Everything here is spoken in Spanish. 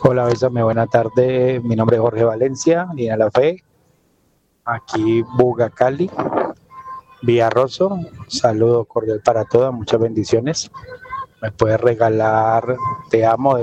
Hola, bésame, buena tarde. Mi nombre es Jorge Valencia, Lina La Fe, aquí Buga, Cali, Villarroso. Saludo cordial para todas, muchas bendiciones. Me puedes regalar Te amo de